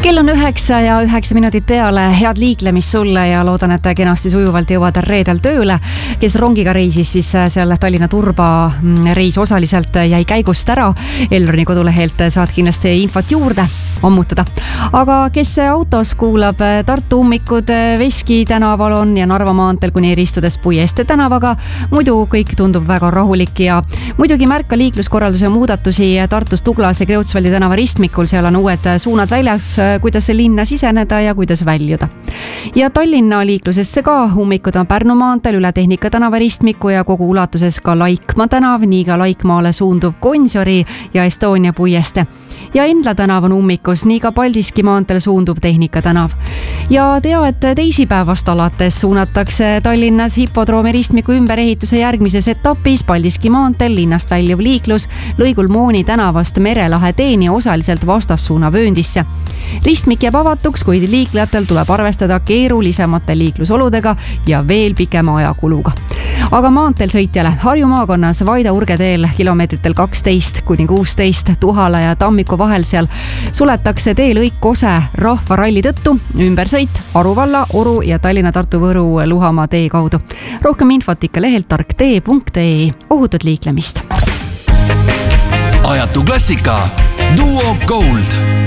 Kell on 9 ja 9 minutit peale. Head liiklemist sulle ja loodan, et kenasti sujuvalt jõuad reedel tööle. Kes rongiga reisis, siis seal Tallinna Turba reis osaliselt jäi käigust ära. Elroni kodulehelt saad kindlasti infot juurde ammutada. Aga kes autos kuulab Tartu ummikud Veski tänaval on ja Narva maanteel kuni ristudes Puiestee tänavaga, muidu kõik tundub väga rahulik ja muidugi märka liikluskorralduse muudatusi Tartus Tuglas ja Kreutzwaldi tänava ristmikul. Seal on uued suunad väljas, kuidas linna siseneda ja kuidas väljuda. Ja Tallinna liiklusesse ka ummikud on Pärnu maanteel üle Tehnika tänava ristmiku ja kogu ulatuses ka Laikmaa tänav, nii ka Laikmaale suunduv Gonsiori ja Estonia Puiestee. Ja Endla tänav on ummikus, nii ka Paldiski maanteel suundub Tehnika tänav. Ja tea, et teisipäevast alates suunatakse Tallinnas hipodroomi ristmiku ümberehituse järgmises etapis Paldiski maanteel linnast väljuv liiklus lõigul Mooni tänavast Merelahe teeni osaliselt vastassuuna vööndisse. Ristmik jääb avatuks, kuid liiklejatel tuleb arvestada keerulisemate liiklusoludega ja veel pikema ajakuluga. Aga maanteel sõitjale Harju maakonnas Vaida-Urge teel kilomeetritel 12 kuni 16 Tuhala ja Tammiku vahel seal suletakse teelõik Kose rahvaralli tõttu ümbersõit Aru valla, Oru ja Tallinna, Tartu, Võru, Luhamaa tee kaudu. Rohkem infot ikka lehelt tarktee.ee. Ohutut liiklemist. Ajatu klassika Duo Gold.